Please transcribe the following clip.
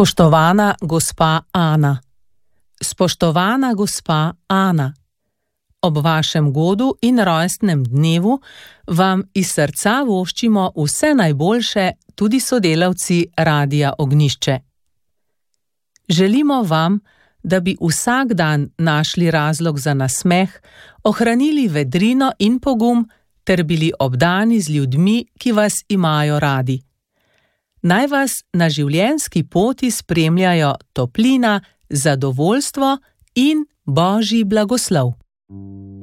Spoštovana gospa Ana. Spoštovana gospa Ana. Ob vašem godu in rojstnem dnevu vam iz srca voščimo vse najboljše tudi sodelavci Radia Ognjišče. Želimo vam, da bi vsak dan našli razlog za nasmeh, ohranili vedrino in pogum ter bili obdani z ljudmi, ki vas imajo radi. Naj vas na življenjski poti spremljajo toplina, zadovoljstvo in Božji blagoslov.